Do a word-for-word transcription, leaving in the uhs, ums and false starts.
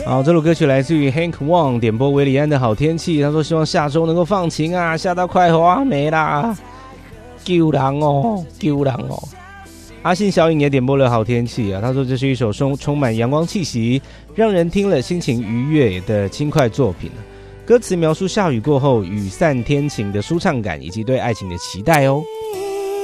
好，这首歌曲来自于 Hank Wong 点播维里安的好天气。他说希望下周能够放晴啊，下到快花没啦，救人哦，救人哦。阿信小颖也点播了好天气啊，他说这是一首充充满阳光气息，让人听了心情愉悦的轻快作品。歌词描述下雨过后雨散天晴的舒畅感，以及对爱情的期待哦。